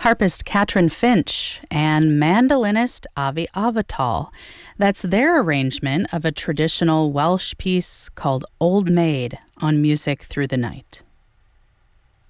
harpist Katrin Finch and mandolinist Avi Avital. That's their arrangement of a traditional Welsh piece called Old Maid on Music Through the Night.